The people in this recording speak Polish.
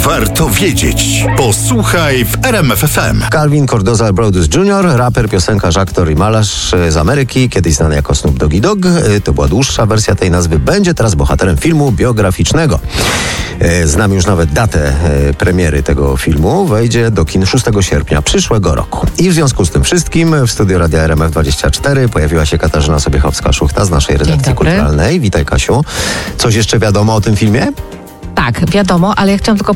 warto wiedzieć. Posłuchaj w RMF FM. Calvin Cordoza Brodus Jr., raper, piosenkarz, aktor i malarz z Ameryki, kiedyś znany jako Snoop Doggy Dogg. To była dłuższa wersja tej nazwy. Będzie teraz bohaterem filmu biograficznego. Znam już nawet datę premiery tego filmu. Wejdzie do kin 6 sierpnia przyszłego roku. I w związku z tym wszystkim w studiu Radia RMF24 pojawiła się Katarzyna Sobiechowska-Szuchta z naszej redakcji kulturalnej. Witaj, Kasiu. Coś jeszcze wiadomo o tym filmie? Tak, wiadomo, ale ja chciałam tylko